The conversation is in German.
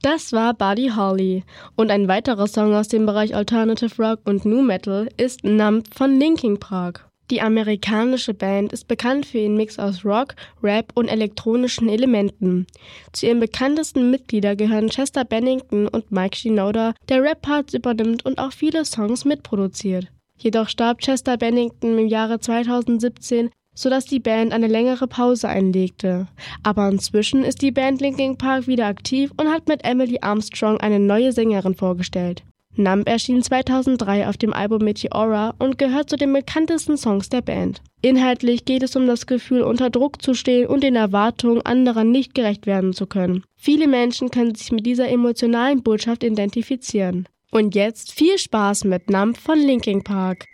Das war Buddy Holly. Und ein weiterer Song aus dem Bereich Alternative Rock und Nu Metal ist Numb von Linkin Park. Die amerikanische Band ist bekannt für ihren Mix aus Rock, Rap und elektronischen Elementen. Zu ihren bekanntesten Mitgliedern gehören Chester Bennington und Mike Shinoda, der Rap-Parts übernimmt und auch viele Songs mitproduziert. Jedoch starb Chester Bennington im Jahre 2017, sodass die Band eine längere Pause einlegte. Aber inzwischen ist die Band Linkin Park wieder aktiv und hat mit Emily Armstrong eine neue Sängerin vorgestellt. Numb erschien 2003 auf dem Album Meteora und gehört zu den bekanntesten Songs der Band. Inhaltlich geht es um das Gefühl, unter Druck zu stehen und den Erwartungen anderer nicht gerecht werden zu können. Viele Menschen können sich mit dieser emotionalen Botschaft identifizieren. Und jetzt viel Spaß mit Numb von Linkin Park.